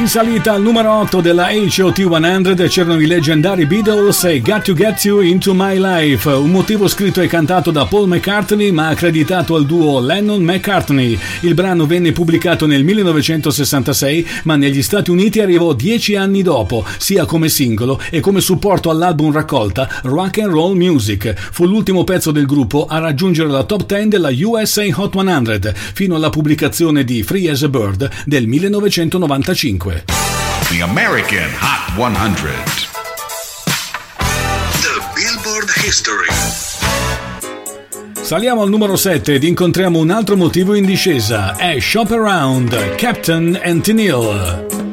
In salita al numero 8 della HOT 100 c'erano i leggendari Beatles e Got to Get You Into My Life, un motivo scritto e cantato da Paul McCartney ma accreditato al duo Lennon-McCartney. Il brano venne pubblicato nel 1966 ma negli Stati Uniti arrivò 10 anni dopo, sia come singolo e come supporto all'album raccolta Rock and Roll Music. Fu l'ultimo pezzo del gruppo a raggiungere la top 10 della USA Hot 100 fino alla pubblicazione di Free as a Bird del 1995. The American Hot 100. The Billboard History. Saliamo al numero 7 ed incontriamo un altro motivo in discesa. È Shop Around, Captain and Tennille.